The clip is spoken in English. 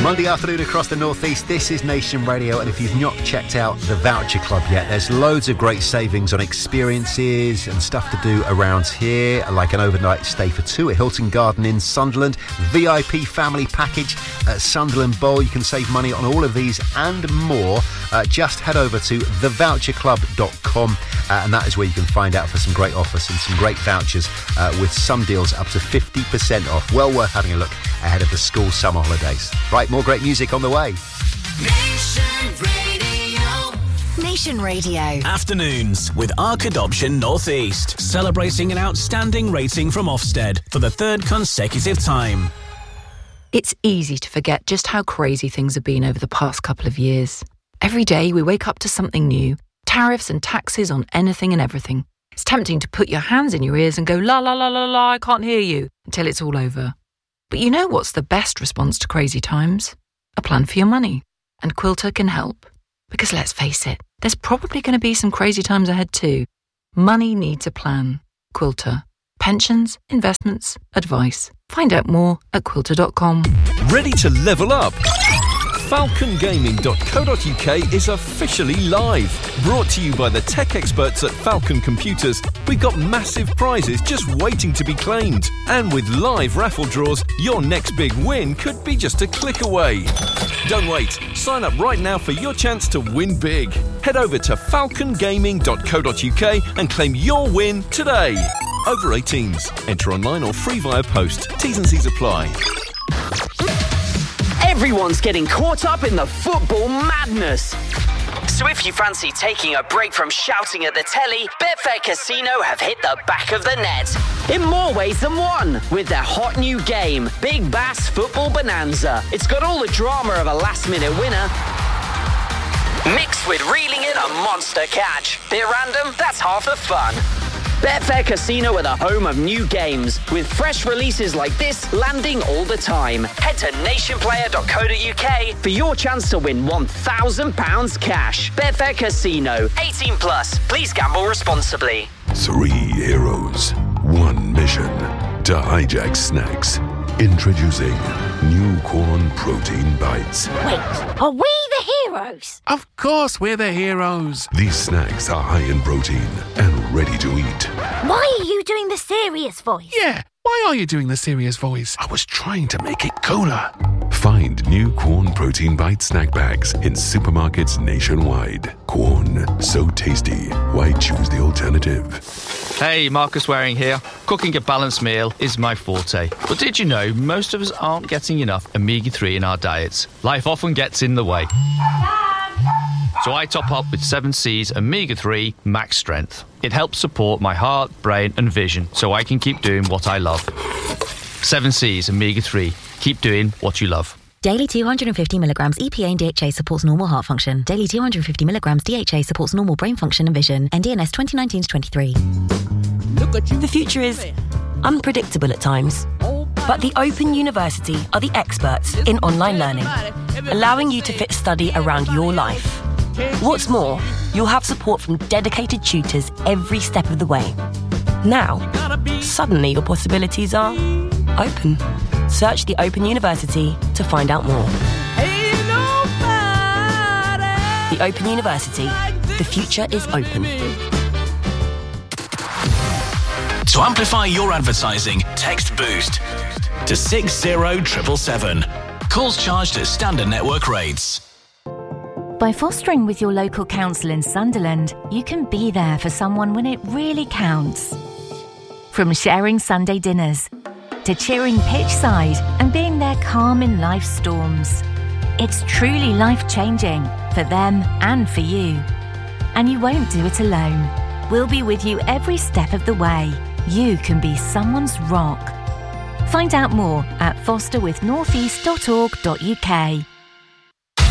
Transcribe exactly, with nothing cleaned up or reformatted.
Monday afternoon across the northeast. This is Nation Radio, and if you've not checked out the Voucher Club yet, there's loads of great savings on experiences and stuff to do around here, like an overnight stay for two at Hilton Garden Inn, Sunderland, V I P family package at Sunderland Bowl. You can save money on all of these and more. Uh, just head over to the voucher club dot com, uh, and that is where you can find out for some great offers and some great vouchers, uh, with some deals up to fifty percent off. Well worth having a look ahead of the school summer holidays. Right, more great music on the way. Nation Radio. Nation Radio. Afternoons with Arc Adoption Northeast, celebrating an outstanding rating from Ofsted for the third consecutive time. It's easy to forget just how crazy things have been over the past couple of years. Every day we wake up to something new, tariffs and taxes on anything and everything. It's tempting to put your hands in your ears and go, la la la la la, I can't hear you, until it's all over. But you know what's the best response to crazy times? A plan for your money. And Quilter can help. Because let's face it, there's probably going to be some crazy times ahead too. Money needs a plan. Quilter. Pensions, investments, advice. Find out more at quilter dot com. Ready to level up? falcon gaming dot co dot uk is officially live. Brought to you by the tech experts at Falcon Computers, we've got massive prizes just waiting to be claimed. And with live raffle draws, your next big win could be just a click away. Don't wait. Sign up right now for your chance to win big. Head over to falcon gaming dot co dot uk and claim your win today. Over eighteens. Enter online or free via post. T's and C's apply. Everyone's getting caught up in the football madness. So if you fancy taking a break from shouting at the telly, Betfair Casino have hit the back of the net. In more ways than one, with their hot new game, Big Bass Football Bonanza. It's got all the drama of a last-minute winner, mixed with reeling in a monster catch. Bit random? That's half the fun. Betfair Casino are the home of new games, with fresh releases like this landing all the time. Head to nation player dot co dot uk for your chance to win one thousand pounds cash. Betfair Casino, eighteen plus. Please gamble responsibly. Three heroes, one mission: to hijack snacks. Introducing New Corn Protein Bites. Wait, are we the heroes? Of course we're the heroes. These snacks are high in protein and ready to eat. Why are you doing the serious voice? Yeah, why are you doing the serious voice? I was trying to make it cooler. Find New Corn Protein Bite snack bags in supermarkets nationwide. Corn, so tasty. Why choose the alternative? Hey, Marcus Waring here. Cooking a balanced meal is my forte. But did you know most of us aren't getting enough omega three in our diets? Life often gets in the way. So I top up with seven C's omega three Max Strength. It helps support my heart, brain and vision so I can keep doing what I love. seven C's omega three. Keep doing what you love. Daily two hundred fifty milligrams E P A and D H A supports normal heart function. Daily two hundred fifty milligrams D H A supports normal brain function and vision. N D N S twenty nineteen to twenty-three. The future is unpredictable at times, but the Open University are the experts in online learning, allowing you to fit study around your life. What's more, you'll have support from dedicated tutors every step of the way. Now, suddenly your possibilities are open. Search the Open University to find out more. The Open University. The future is open. To amplify your advertising, text BOOST to six zero seven seven seven. Calls charged at standard network rates. By fostering with your local council in Sunderland, you can be there for someone when it really counts. From sharing Sunday dinners to cheering pitch side and being there calm in life's storms. It's truly life-changing for them and for you. And you won't do it alone. We'll be with you every step of the way. You can be someone's rock. Find out more at foster with northeast dot org dot uk.